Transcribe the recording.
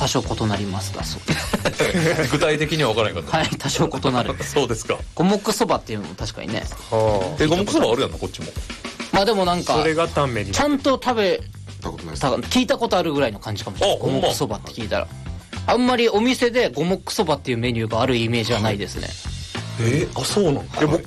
多少異なりますだそう具体的には分からないかった。 はい多少異なるそうですか。 五目そばっていうのも確かにね。 は五目そばあるやんなこっちも。 まあでもなんかそれがタンメンにちゃんと食べたことないです。 聞いたことあるぐらいの感じかもしれない。 あほんま五目そばって聞いたらあんまりお店で五目そばっていうメニューがあるイメージはないですね。 あそうなんだ。 で僕